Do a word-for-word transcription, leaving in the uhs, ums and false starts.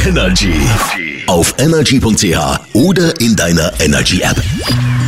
Energy auf energy punkt c h oder in deiner Energy App.